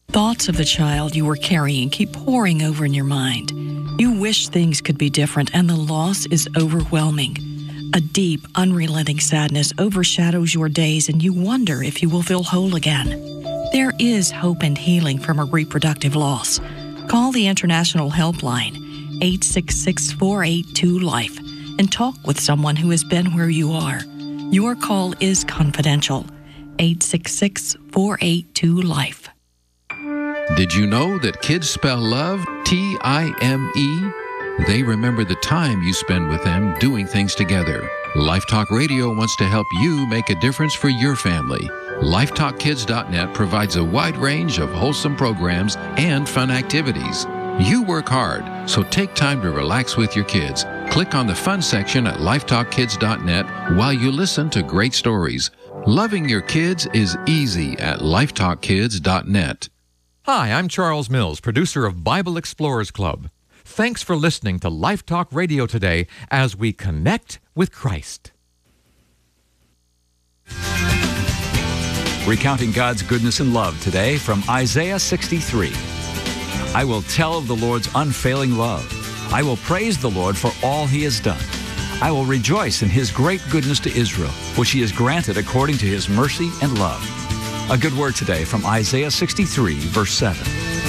Thoughts of the child you were carrying keep pouring over in your mind. You wish things could be different, and the loss is overwhelming. A deep, unrelenting sadness overshadows your days, and you wonder if you will feel whole again. There is hope and healing from a reproductive loss. Call the International Helpline, 866-482-LIFE, and talk with someone who has been where you are. Your call is confidential. 866-482-LIFE. Did you know that kids spell love T-I-M-E? They remember the time you spend with them doing things together. Life Talk Radio wants to help you make a difference for your family. LifeTalkKids.net provides a wide range of wholesome programs and fun activities. You work hard, so take time to relax with your kids. Click on the fun section at LifeTalkKids.net while you listen to great stories. Loving your kids is easy at LifeTalkKids.net. Hi, I'm Charles Mills, producer of Bible Explorers Club. Thanks for listening to Life Talk Radio today as we connect with Christ. Recounting God's goodness and love today from Isaiah 63. I will tell of the Lord's unfailing love. I will praise the Lord for all he has done. I will rejoice in his great goodness to Israel, which he has granted according to his mercy and love. A good word today from Isaiah 63, verse 7.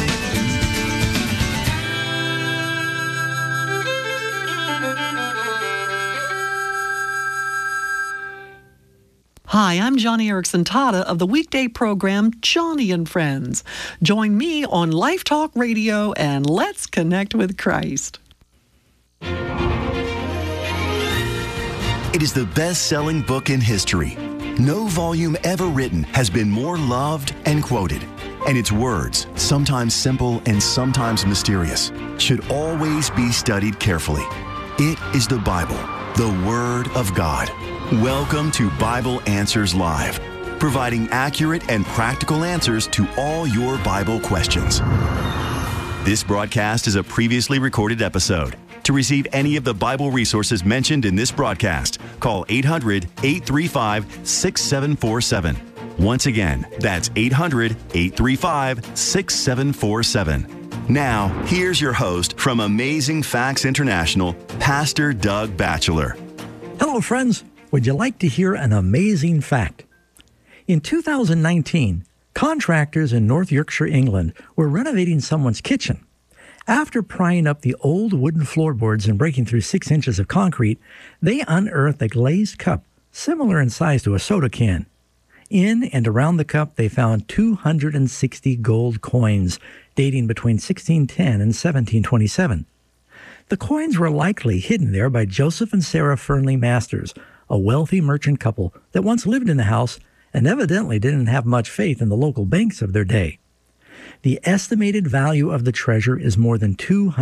Hi, I'm Johnny Erickson Tada of the weekday program Johnny and Friends. Join me on Life Talk Radio and let's connect with Christ. It is the best-selling book in history. No volume ever written has been more loved and quoted. And its words, sometimes simple and sometimes mysterious, should always be studied carefully. It is the Bible, the Word of God. Welcome to Bible Answers Live, providing accurate and practical answers to all your Bible questions. This broadcast is a previously recorded episode. To receive any of the Bible resources mentioned in this broadcast, call 800-835-6747. Once again, that's 800-835-6747. Now, here's your host from Amazing Facts International, Pastor Doug Batchelor. Hello, friends. Would you like to hear an amazing fact? In 2019, contractors in North Yorkshire, England, were renovating someone's kitchen. After prying up the old wooden floorboards and breaking through 6 inches of concrete, they unearthed a glazed cup similar in size to a soda can. In and around the cup, they found 260 gold coins dating between 1610 and 1727. The coins were likely hidden there by Joseph and Sarah Fernley Masters, a wealthy merchant couple that once lived in the house and evidently didn't have much faith in the local banks of their day. The estimated value of the treasure is more than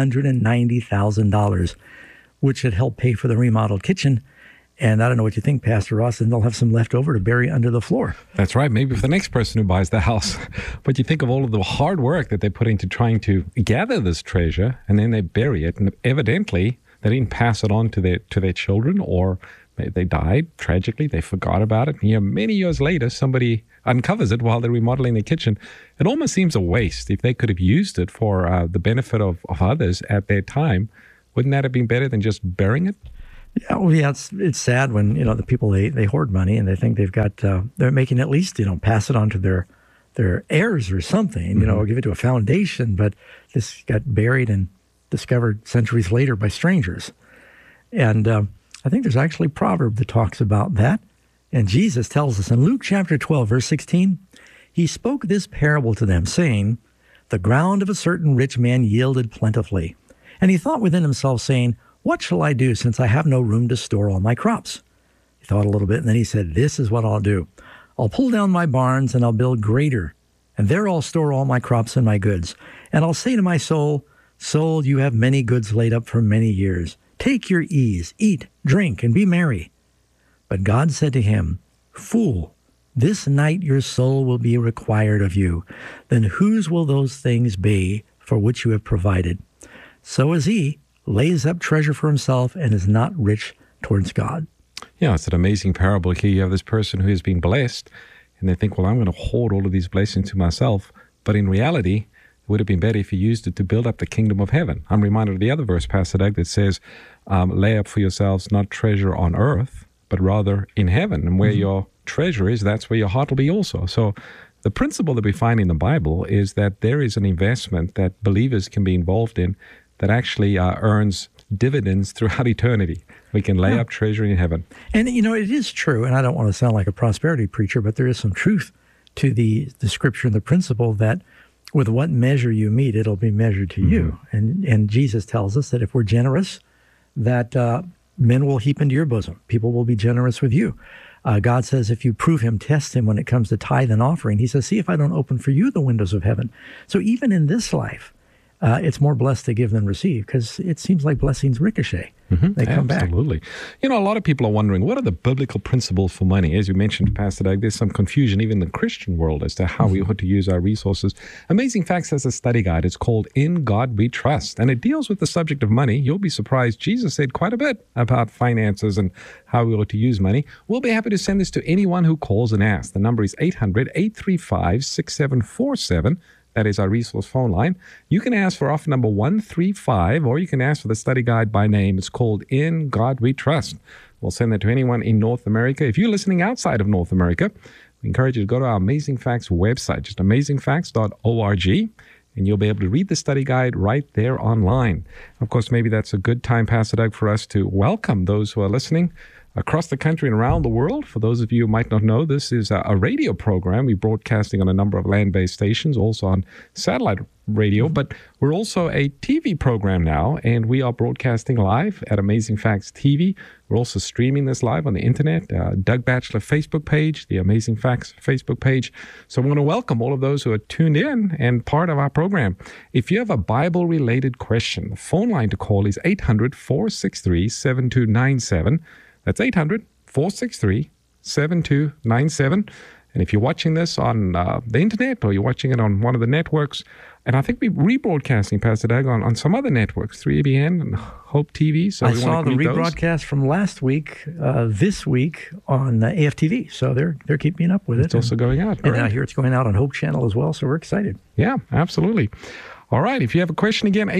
$290,000, which should help pay for the remodeled kitchen. And I don't know what you think, Pastor Ross, and they'll have some left over to bury under the floor. That's right. Maybe for the next person who buys the house. But you think of all of the hard work that they put into trying to gather this treasure, and then they bury it. And evidently, they didn't pass it on to their children, or they died tragically. They forgot about it. And many years later, somebody uncovers it while they're remodeling their kitchen. It almost seems a waste. If they could have used it for the benefit of others at their time, wouldn't that have been better than just burying it? Yeah, well, yeah, it's sad when, the people, they hoard money and they think they've got, they're making at least, pass it on to their heirs or something, or give it to a foundation. But this got buried and discovered centuries later by strangers. And I think there's actually a proverb that talks about that. And Jesus tells us in Luke chapter 12, verse 16, he spoke this parable to them, saying, the ground of a certain rich man yielded plentifully. And he thought within himself, saying, what shall I do, since I have no room to store all my crops? He thought a little bit, and then he said, this is what I'll do. I'll pull down my barns, and I'll build greater, and there I'll store all my crops and my goods. And I'll say to my soul, soul, you have many goods laid up for many years. Take your ease, eat, drink, and be merry. But God said to him, fool, this night your soul will be required of you. Then whose will those things be for which you have provided? So is he, lays up treasure for himself and is not rich towards God. Yeah, it's an amazing parable. Here you have this person who has been blessed, and they think, well, I'm going to hoard all of these blessings to myself. but in reality, it would have been better if you used it to build up the kingdom of heaven. I'm reminded of the other verse, Pastor Doug, that says, lay up for yourselves not treasure on earth, but rather in heaven. And where your treasure is, that's where your heart will be also. So the principle that we find in the Bible is that there is an investment that believers can be involved in that actually earns dividends throughout eternity. We can lay up treasure in heaven. And, you know, it is true, and I don't want to sound like a prosperity preacher, but there is some truth to the scripture and the principle that with what measure you meet, it'll be measured to you. And Jesus tells us that if we're generous, that men will heap into your bosom. People will be generous with you. God says if you prove him, test him when it comes to tithe and offering. He says, see if I don't open for you the windows of heaven. So even in this life, it's more blessed to give than receive, because it seems like blessings ricochet. They come back. Absolutely. You know, a lot of people are wondering, what are the biblical principles for money? As you mentioned, Pastor Doug, there's some confusion even in the Christian world as to how we ought to use our resources. Amazing Facts has a study guide. It's called In God We Trust, and it deals with the subject of money. You'll be surprised. Jesus said quite a bit about finances and how we ought to use money. We'll be happy to send this to anyone who calls and asks. The number is 800-835-6747. That is our resource phone line. You can ask for offer number 135, or you can ask for the study guide by name. It's called In God We Trust. We'll send that to anyone in North America. If you're listening outside of North America, we encourage you to go to our Amazing Facts website, just amazingfacts.org, and you'll be able to read the study guide right there online. Of course, maybe that's a good time, Pastor Doug, for us to welcome those who are listening across the country and around the world. For those of you who might not know, this is a radio program. We're broadcasting on a number of land-based stations, also on satellite radio, but we're also a TV program now, and we are broadcasting live at Amazing Facts TV. We're also streaming this live on the internet, Doug Batchelor Facebook page, the Amazing Facts Facebook page. So we want to welcome all of those who are tuned in and part of our program. If you have a Bible-related question, the phone line to call is 800-463-7297. That's 800-463-7297. And if you're watching this on the internet, or you're watching it on one of the networks, and I think we're rebroadcasting, Pastor Doug, on some other networks, 3ABN and Hope TV. So I saw the rebroadcast from last week, this week on AFTV. So they're keeping up with it. It's also going out. And I hear it's going out on Hope Channel as well. So we're excited. Yeah, absolutely. All right. If you have a question again,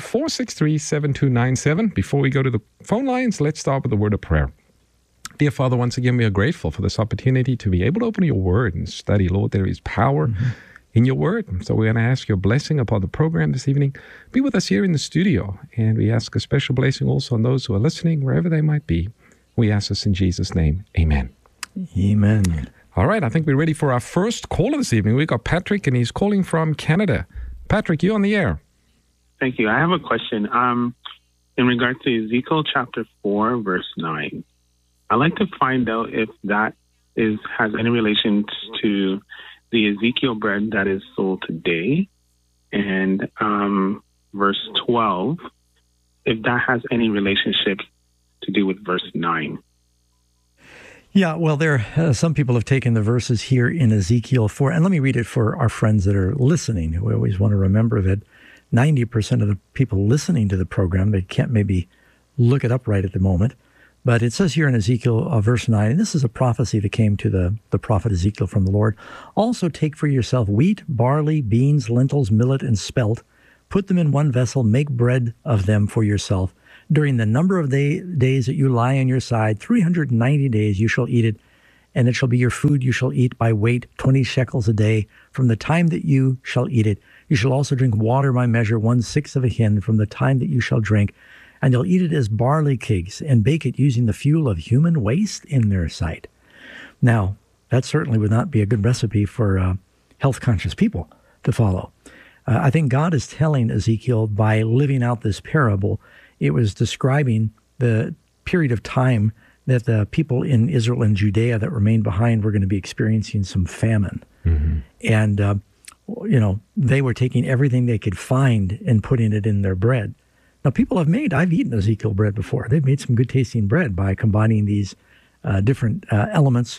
800-463-7297. Before we go to the phone lines, let's start with the word of prayer. Dear Father, once again, we are grateful for this opportunity to be able to open your word and study. Lord, there is power in your word. So we're going to ask your blessing upon the program this evening. Be with us here in the studio. And we ask a special blessing also on those who are listening, wherever they might be. We ask this in Jesus' name. Amen. Amen. All right. I think we're ready for our first caller this evening. We've got Patrick, and he's calling from Canada. Patrick, you're on the air. Thank you. I have a question. In regard to Ezekiel chapter 4, verse 9. I'd like to find out if that has any relation to the Ezekiel bread that is sold today, and verse 12, if that has any relationship to do with verse 9. Yeah, well, some people have taken the verses here in Ezekiel 4, and let me read it for our friends that are listening. We always want to remember that 90% of the people listening to the program, they can't maybe look it up right at the moment, but it says here in Ezekiel verse 9, and this is a prophecy that came to the prophet Ezekiel from the Lord. Also take for yourself wheat, barley, beans, lentils, millet, and spelt. Put them in one vessel, make bread of them for yourself. During the number of days that you lie on your side, 390 days you shall eat it, and it shall be your food you shall eat by weight, 20 shekels a day, from the time that you shall eat it. You shall also drink water by measure, 1/6 of a hin, from the time that you shall drink. And you'll eat it as barley cakes and bake it using the fuel of human waste in their sight. Now, that certainly would not be a good recipe for health-conscious people to follow. I think God is telling Ezekiel by living out this parable, it was describing the period of time that the people in Israel and Judea that remained behind were going to be experiencing some famine. And, they were taking everything they could find and putting it in their bread. Now, I've eaten Ezekiel bread before. They've made some good tasting bread by combining these different elements.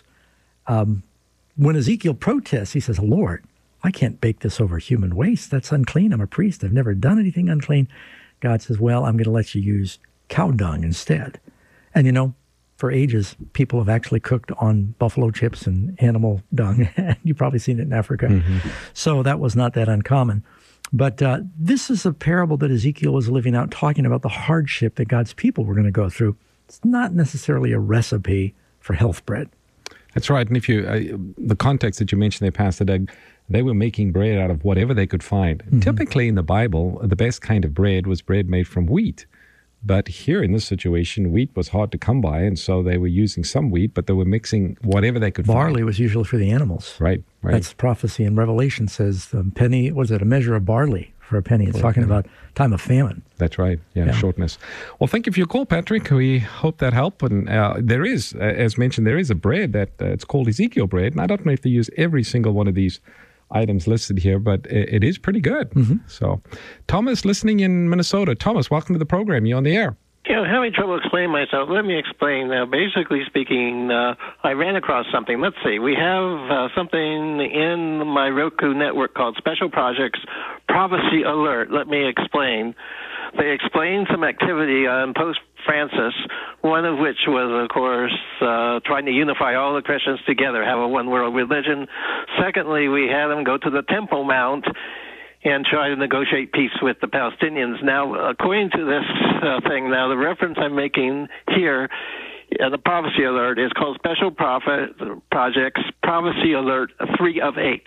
When Ezekiel protests, he says, Lord, I can't bake this over human waste. That's unclean. I'm a priest. I've never done anything unclean. God says, well, I'm going to let you use cow dung instead. And for ages, people have actually cooked on buffalo chips and animal dung. You've probably seen it in Africa. Mm-hmm. So that was not that uncommon. But this is a parable that Ezekiel was living out, talking about the hardship that God's people were going to go through. It's not necessarily a recipe for health bread. That's right. And if you, the context that you mentioned there, Pastor Doug, they were making bread out of whatever they could find. Mm-hmm. Typically in the Bible, the best kind of bread was bread made from wheat. But here in this situation, wheat was hard to come by, and so they were using some wheat, but they were mixing whatever they could find. Barley was usually for the animals. Right. That's prophecy in Revelation says the penny, was it a measure of barley for a penny? It's talking about time of famine. That's right. Yeah, shortness. Well, thank you for your call, Patrick. We hope that helped. And there is, as mentioned, there is a bread that it's called Ezekiel bread, and I don't know if they use every single one of these items listed here, but it is pretty good. Mm-hmm. So, Thomas, listening in Minnesota. Thomas, welcome to the program. You're on the air. Yeah, I'm having trouble explaining myself. Let me explain. Basically speaking, I ran across something. Let's see. We have something in my Roku network called Special Projects Prophecy Alert. Let me explain. They explained some activity on post-Francis, one of which was, of course, trying to unify all the Christians together, have a one-world religion. Secondly, we had them go to the Temple Mount and try to negotiate peace with the Palestinians. Now, according to this thing, now the reference I'm making here, the Prophecy Alert, is called Special Projects Prophecy Alert 3 of 8.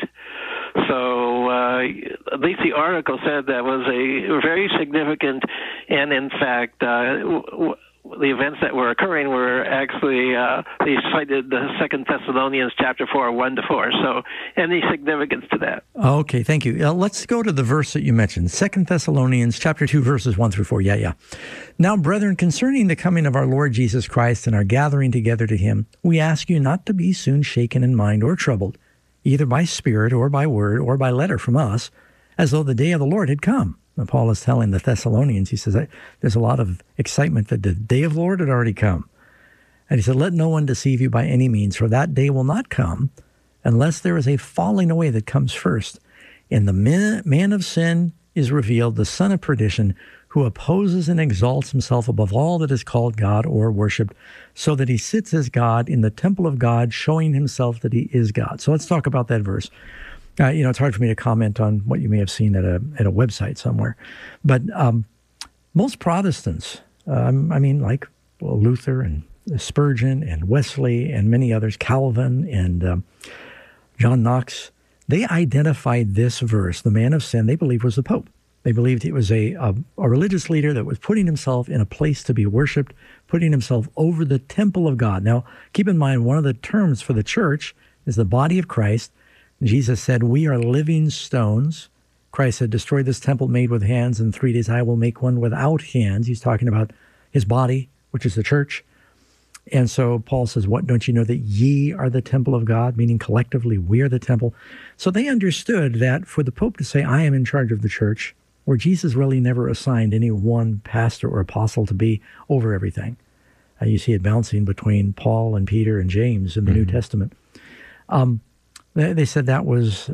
So at least the article said that was a very significant, and in fact, the events that were occurring were actually, they cited the 2 Thessalonians chapter 4, 1-4. So any significance to that? Okay, thank you. Let's go to the verse that you mentioned, 2 Thessalonians chapter 2, verses 1-4. Yeah. Now, brethren, concerning the coming of our Lord Jesus Christ and our gathering together to him, we ask you not to be soon shaken in mind or troubled, either by spirit or by word or by letter from us, as though the day of the Lord had come. And Paul is telling the Thessalonians, he says, there's a lot of excitement that the day of the Lord had already come. And he said, let no one deceive you by any means, for that day will not come unless there is a falling away that comes first. And the man of sin is revealed, the son of perdition, who opposes and exalts himself above all that is called God or worshipped, so that he sits as God in the temple of God, showing himself that he is God. So let's talk about that verse. It's hard for me to comment on what you may have seen at a website somewhere. But most Protestants, like Luther and Spurgeon and Wesley and many others, Calvin and John Knox, they identified this verse, the man of sin, they believed was the Pope. They believed it was a religious leader that was putting himself in a place to be worshipped, putting himself over the temple of God. Now, keep in mind, one of the terms for the church is the body of Christ. Jesus said, we are living stones. Christ said, destroy this temple made with hands. In 3 days I will make one without hands. He's talking about his body, which is the church. And so Paul says, what, don't you know that ye are the temple of God? Meaning collectively, we are the temple. So they understood that for the Pope to say, I am in charge of the church, where Jesus really never assigned any one pastor or apostle to be over everything. You see it bouncing between Paul and Peter and James in the New Testament. They said that was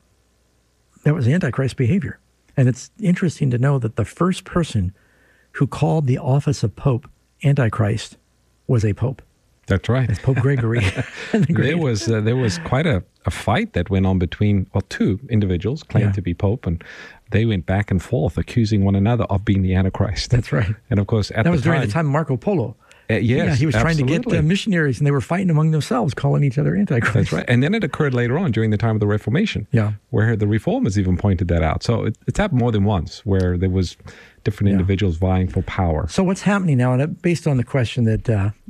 Antichrist behavior. And it's interesting to know that the first person who called the office of Pope Antichrist was a Pope. That's right. It's Pope Gregory. There was quite a fight that went on between, two individuals claimed to be Pope, and they went back and forth accusing one another of being the Antichrist. That's right. And of course, that was during the time of Marco Polo. Yes, he was trying to get missionaries, and they were fighting among themselves, calling each other Antichrist. That's right. And then it occurred later on during the time of the Reformation, where the Reformers even pointed that out. So it's happened more than once, where there was different individuals vying for power. So what's happening now, and based on the question that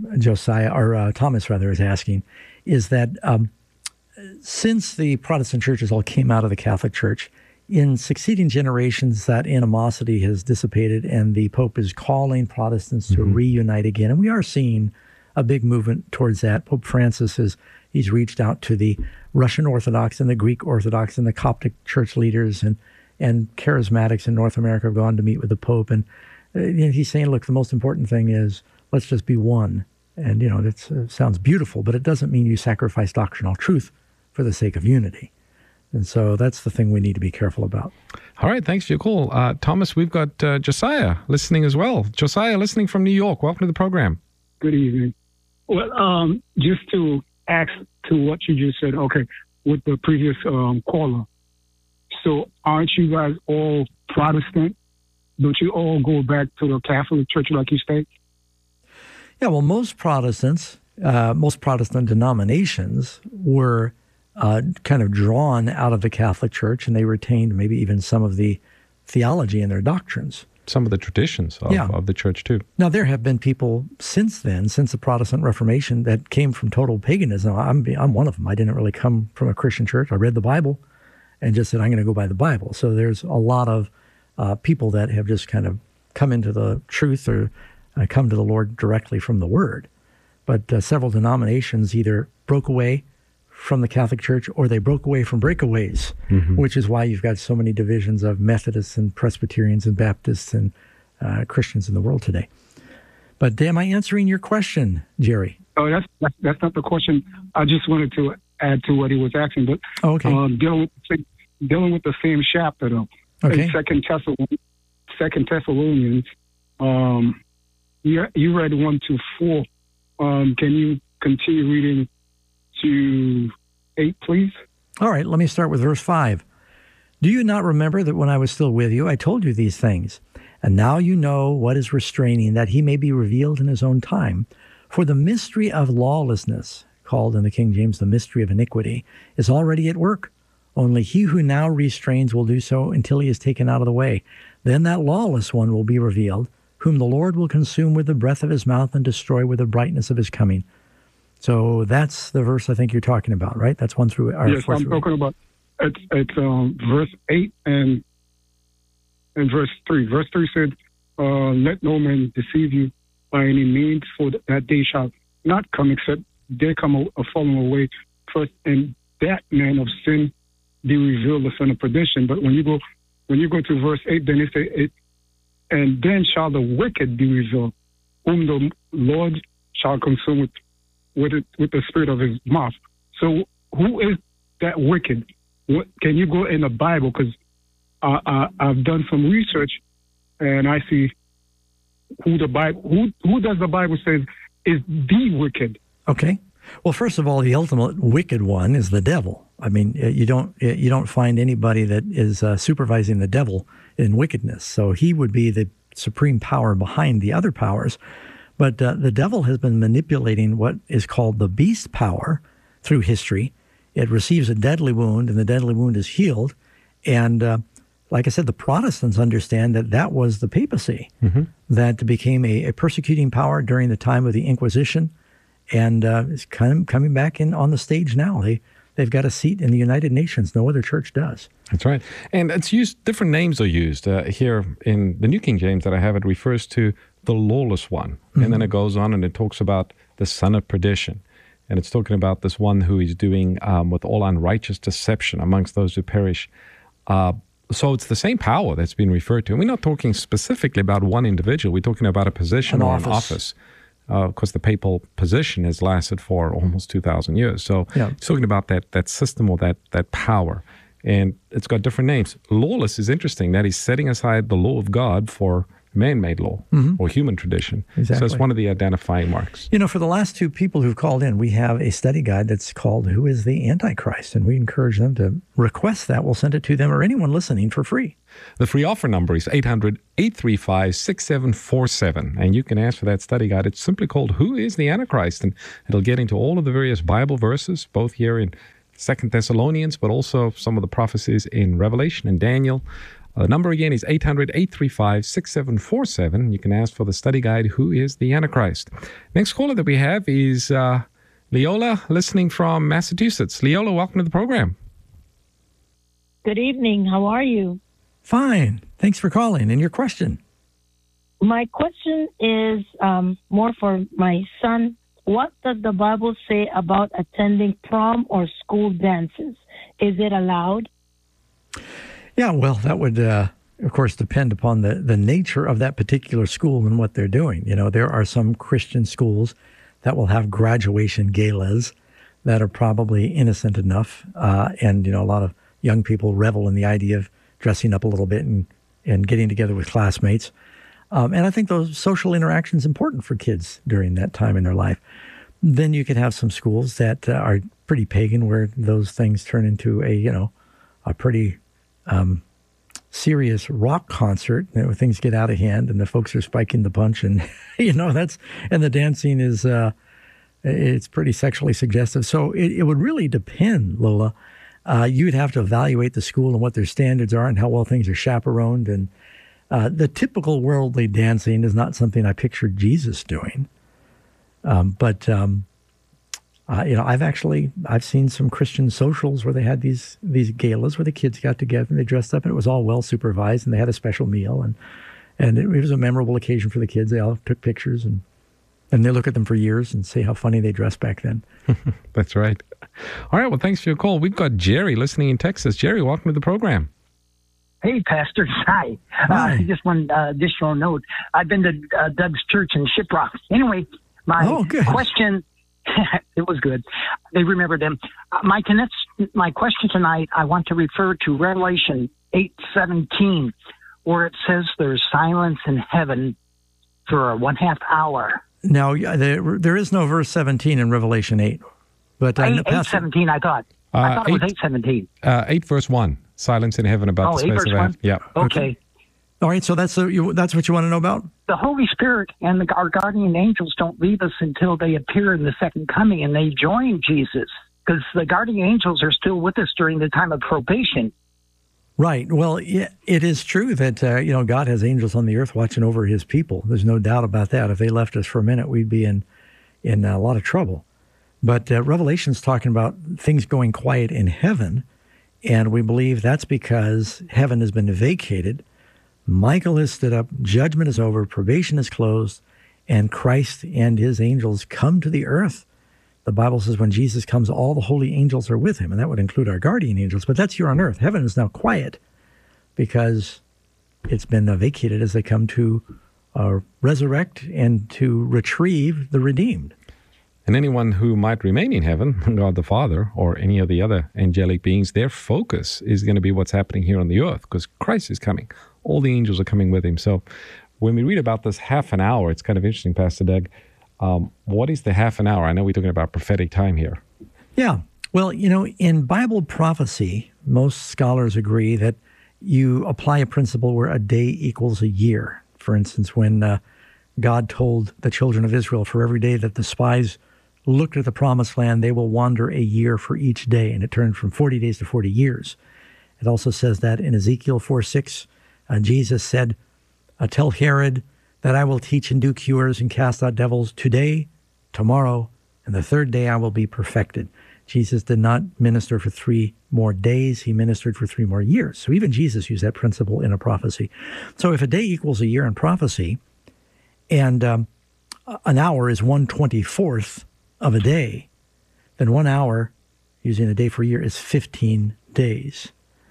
Thomas is asking, is that since the Protestant churches all came out of the Catholic Church, in succeeding generations, that animosity has dissipated, and the Pope is calling Protestants to reunite again. And we are seeing a big movement towards that. Pope Francis he's reached out to the Russian Orthodox and the Greek Orthodox and the Coptic church leaders, and charismatics in North America have gone to meet with the Pope. And he's saying, look, the most important thing is let's just be one. And, that sounds beautiful, but it doesn't mean you sacrifice doctrinal truth for the sake of unity. And so that's the thing we need to be careful about. All right, thanks for your call. Thomas, we've got Josiah listening as well. Josiah, listening from New York. Welcome to the program. Good evening. Well, just to ask to what you just said, okay, with the previous caller. So aren't you guys all Protestant? Don't you all go back to the Catholic Church like you state? Yeah, well, most Protestant denominations were kind of drawn out of the Catholic Church, and they retained maybe even some of the theology in their doctrines. Some of the traditions of the church, too. Now, there have been people since then, since the Protestant Reformation, that came from total paganism. I'm one of them. I didn't really come from a Christian church. I read the Bible and just said, I'm going to go by the Bible. So there's a lot of people that have just kind of come into the truth or come to the Lord directly from the Word. But several denominations either broke away from the Catholic Church or they broke away from breakaways, which is why you've got so many divisions of Methodists and Presbyterians and Baptists and Christians in the world today. But am I answering your question, Jerry? Oh, that's not the question. I just wanted to add to what he was asking. But dealing with the same chapter, though, in Second Thessalonians, you read 1 to 4. Can you continue reading to 8, please? All right, let me start with verse 5. Do you not remember that when I was still with you, I told you these things? And now you know what is restraining, that he may be revealed in his own time. For the mystery of lawlessness, called in the King James the mystery of iniquity, is already at work. Only he who now restrains will do so until he is taken out of the way. Then that lawless one will be revealed, whom the Lord will consume with the breath of his mouth and destroy with the brightness of his coming. So that's the verse I think you're talking about, right? That's 1 through... Yes, I'm talking about... It's verse 8 and verse 3. Verse 3 said, let no man deceive you by any means, for that day shall not come, except there come a falling away first, and that man of sin be revealed, the son of perdition. But when you go to verse 8, then it says, and then shall the wicked be revealed, whom the Lord shall consume with the spirit of his mouth. So who is that wicked? Can you go in the Bible? Because I've done some research, and I see who does the Bible say is the wicked. Okay. Well, first of all, the ultimate wicked one is the devil. I mean, you don't find anybody that is supervising the devil in wickedness. So he would be the supreme power behind the other powers. But the devil has been manipulating what is called the beast power through history. It receives a deadly wound, and the deadly wound is healed. And like I said, the Protestants understand that was the papacy that became a persecuting power during the time of the Inquisition, and is kind of coming back in on the stage now. They've got a seat in the United Nations. No other church does. That's right. And it's used, different names are used. Here in the New King James that I have, it refers to the lawless one. And then it goes on and it talks about the son of perdition. And it's talking about this one who is doing with all unrighteous deception amongst those who perish. So it's the same power that's been referred to. And we're not talking specifically about one individual. We're talking about a position or an office. Because the papal position has lasted for almost 2,000 years. So it's talking about that system or that power. And it's got different names. Lawless is interesting. That is setting aside the law of God for man-made law or human tradition. Exactly. So it's one of the identifying marks. You know, for the last two people who've called in, we have a study guide that's called Who is the Antichrist? And we encourage them to request that. We'll send it to them or anyone listening for free. The free offer number is 800-835-6747. And you can ask for that study guide. It's simply called Who is the Antichrist? And it'll get into all of the various Bible verses, both here in 2 Thessalonians, but also some of the prophecies in Revelation and Daniel. The number again is 800-835-6747. You can ask for the study guide, Who is the Antichrist? Next caller that we have is Leola, listening from Massachusetts. Leola, welcome to the program. Good evening. How are you? Fine. Thanks for calling. And your question? My question is more for my son. What does the Bible say about attending prom or school dances? Is it allowed? Yeah, well, that would, of course, depend upon the nature of that particular school and what they're doing. You know, there are some Christian schools that will have graduation galas that are probably innocent enough. And, you know, a lot of young people revel in the idea of dressing up a little bit and getting together with classmates. And I think those social interactions important for kids during that time in their life. Then you could have some schools that are pretty pagan, where those things turn into a pretty serious rock concert. Things get out of hand, and the folks are spiking the punch, and and the dancing is it's pretty sexually suggestive. So it would really depend, Lola. You'd have to evaluate the school and what their standards are and how well things are chaperoned. And the typical worldly dancing is not something I pictured Jesus doing. But I've seen some Christian socials where they had these galas where the kids got together and they dressed up, and it was all well supervised, and they had a special meal, and it was a memorable occasion for the kids. They all took pictures, and they look at them for years and say how funny they dressed back then. That's right. All right. Well, thanks for your call. We've got Jerry listening in Texas. Jerry, welcome to the program. Hey, pastors. Hi. Just one additional note. I've been to Doug's church in Shiprock. Anyway, my question, it was good. They remembered them. My question tonight, I want to refer to Revelation 8:17, where it says there's silence in heaven for a 1/2 hour. Now, there is no verse 17 in Revelation 8. But 8:17, I thought. I thought it was 8:17. 8 verse 1. Silence in heaven about the space of heaven. Yeah. Okay. All right, so that's what you want to know about? The Holy Spirit and our guardian angels don't leave us until they appear in the second coming and they join Jesus, because the guardian angels are still with us during the time of probation. Right. Well, it is true that God has angels on the earth watching over his people. There's no doubt about that. If they left us for a minute, we'd be in a lot of trouble. But Revelation's talking about things going quiet in heaven, and we believe that's because heaven has been vacated. Michael has stood up, judgment is over, probation is closed, and Christ and his angels come to the earth. The Bible says when Jesus comes, all the holy angels are with him, and that would include our guardian angels. But that's here on earth. Heaven is now quiet because it's been vacated as they come to resurrect and to retrieve the redeemed. And anyone who might remain in heaven, God the Father or any of the other angelic beings, their focus is going to be what's happening here on the earth, because Christ is coming. All the angels are coming with him. So when we read about this half an hour, it's kind of interesting, Pastor Doug. What is the half an hour? I know we're talking about prophetic time here. Yeah. Well, in Bible prophecy, most scholars agree that you apply a principle where a day equals a year. For instance, when God told the children of Israel, for every day that the spies looked at the promised land, they will wander a year for each day. And it turned from 40 days to 40 years. It also says that in Ezekiel 4:6, Jesus said, tell Herod that I will teach and do cures and cast out devils today, tomorrow, and the third day I will be perfected. Jesus did not minister for 3 more days. He ministered for 3 more years. So even Jesus used that principle in a prophecy. So if a day equals a year in prophecy, and an hour is 1/24th of a day, then 1 hour, using a day for a year, is 15 days.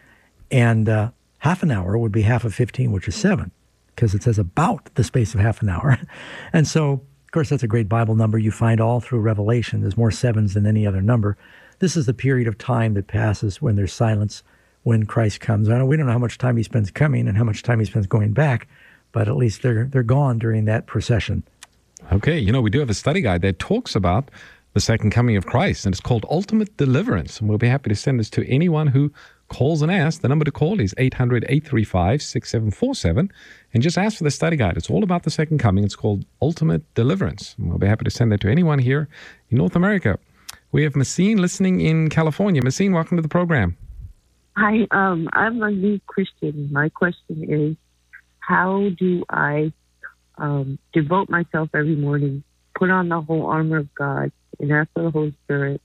And half an hour would be half of 15, which is 7, because it says about the space of half an hour. And so, of course, that's a great Bible number you find all through Revelation. There's more 7s than any other number. This is the period of time that passes when there's silence, when Christ comes. I know we don't know how much time he spends coming and how much time he spends going back, but at least they're gone during that procession. Okay, we do have a study guide that talks about the second coming of Christ, and it's called Ultimate Deliverance. And we'll be happy to send this to anyone who calls and asks. The number to call is 800-835-6747, and just ask for the study guide. It's all about the second coming. It's called Ultimate Deliverance. And we'll be happy to send that to anyone here in North America. We have Massine listening in California. Massine, welcome to the program. Hi, I'm a new Christian. My question is, how do I devote myself every morning, put on the whole armor of God, and ask for the Holy Spirit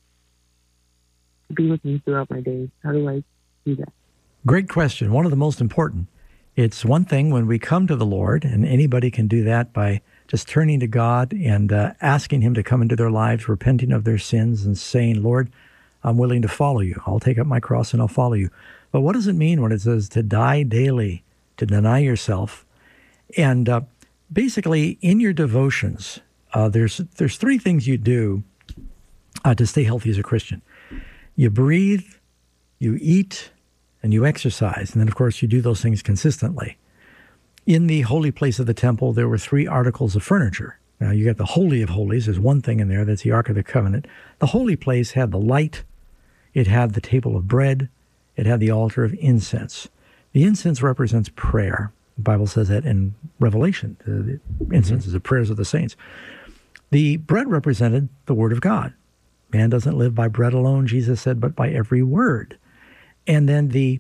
to be with me throughout my days? How do I do that? Great question. One of the most important. It's one thing when we come to the Lord, and anybody can do that by just turning to God and asking him to come into their lives, repenting of their sins and saying, Lord, I'm willing to follow you. I'll take up my cross and I'll follow you. But what does it mean when it says to die daily, to deny yourself? And basically, in your devotions, there's 3 things you do to stay healthy as a Christian. You breathe, you eat, and you exercise. And then, of course, you do those things consistently. In the holy place of the temple, there were 3 articles of furniture Now, you got the Holy of Holies. There's one thing in there. That's the Ark of the Covenant. The holy place had the light. It had the table of bread. It had the altar of incense. The incense represents prayer. The Bible says that in Revelation. The incense is the prayers of the saints. The bread represented the Word of God. Man doesn't live by bread alone, Jesus said, but by every word. And then the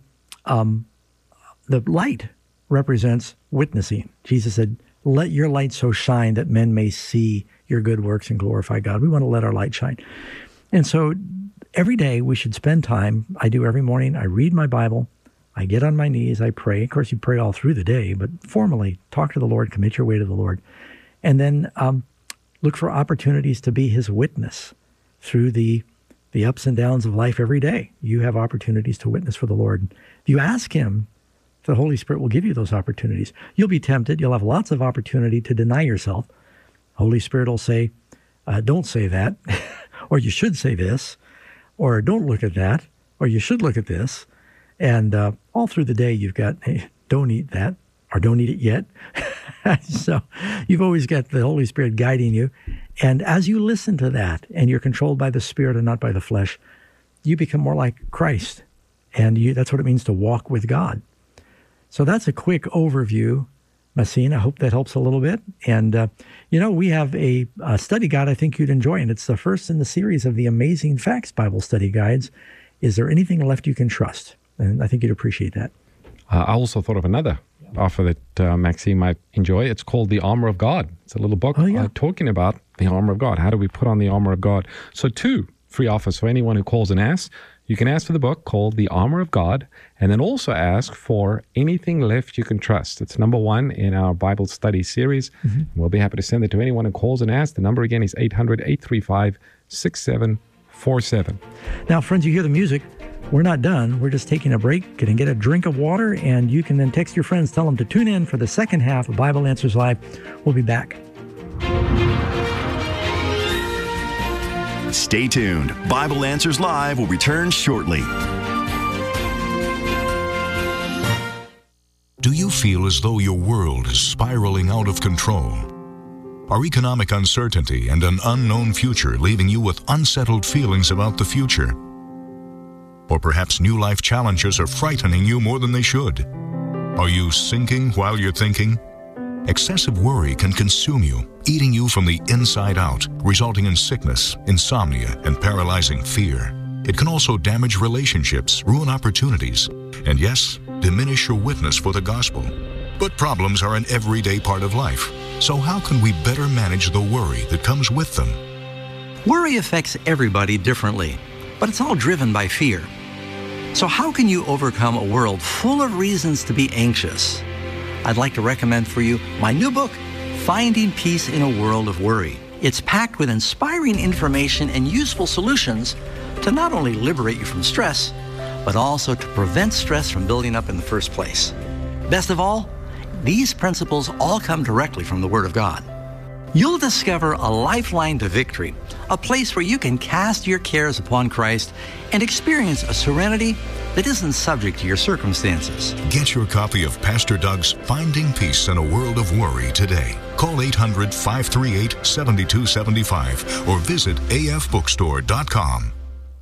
light represents witnessing. Jesus said, let your light so shine that men may see your good works and glorify God. We want to let our light shine. And so every day we should spend time. I do every morning. I read my Bible. I get on my knees. I pray. Of course, you pray all through the day, but formally talk to the Lord, commit your way to the Lord. And then look for opportunities to be his witness through the ups and downs of life every day. You have opportunities to witness for the Lord. If you ask him, the Holy Spirit will give you those opportunities. You'll be tempted. You'll have lots of opportunity to deny yourself. Holy Spirit will say, don't say that, or you should say this, or don't look at that, or you should look at this. And all through the day, you've got, hey, don't eat that, or don't eat it yet. So you've always got the Holy Spirit guiding you. And as you listen to that, and you're controlled by the Spirit and not by the flesh, you become more like Christ. And that's what it means to walk with God. So that's a quick overview, Massine. I hope that helps a little bit. And, we have a study guide I think you'd enjoy, and it's the first in the series of the Amazing Facts Bible Study Guides. Is there anything left you can trust? And I think you'd appreciate that. I also thought of another offer that Maxine might enjoy. It's called The Armor of God. It's a little book talking about the armor of God. How do we put on the armor of God? So 2 free offers for anyone who calls and asks. You can ask for the book called The Armor of God, and then also ask for anything left you can trust. It's number 1 in our Bible study series. We'll be happy to send it to anyone who calls and asks. The number again is 800-835-6747. Now, friends, you hear the music. We're not done. We're just taking a break. Can get a drink of water, and you can then text your friends. Tell them to tune in for the second half of Bible Answers Live. We'll be back. Stay tuned. Bible Answers Live will return shortly. Do you feel as though your world is spiraling out of control? Are economic uncertainty and an unknown future leaving you with unsettled feelings about the future? Or perhaps new life challenges are frightening you more than they should? Are you sinking while you're thinking? Excessive worry can consume you, eating you from the inside out, resulting in sickness, insomnia, and paralyzing fear. It can also damage relationships, ruin opportunities, and yes, diminish your witness for the gospel. But problems are an everyday part of life. So how can we better manage the worry that comes with them? Worry affects everybody differently, but it's all driven by fear. So how can you overcome a world full of reasons to be anxious? I'd like to recommend for you my new book, Finding Peace in a World of Worry. It's packed with inspiring information and useful solutions to not only liberate you from stress, but also to prevent stress from building up in the first place. Best of all, these principles all come directly from the Word of God. You'll discover a lifeline to victory, a place where you can cast your cares upon Christ and experience a serenity that isn't subject to your circumstances. Get your copy of Pastor Doug's Finding Peace in a World of Worry today. Call 800-538-7275 or visit afbookstore.com.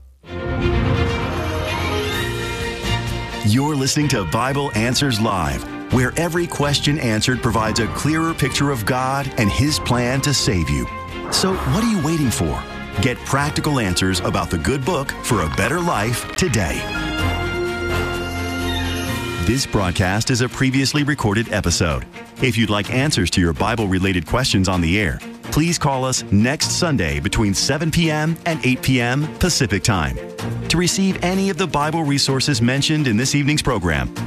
You're listening to Bible Answers Live, where every question answered provides a clearer picture of God and His plan to save you. So what are you waiting for? Get practical answers about the good book for a better life today. This broadcast is a previously recorded episode. If you'd like answers to your Bible-related questions on the air, please call us next Sunday between 7 p.m. and 8 p.m. Pacific Time. To receive any of the Bible resources mentioned in this evening's program,